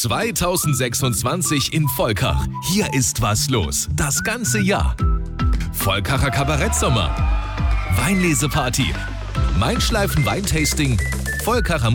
2026 in Volkach. Hier ist was los. Das ganze Jahr. Volkacher Kabarettsommer. Weinleseparty. Mainschleifen Weintasting. Volkacher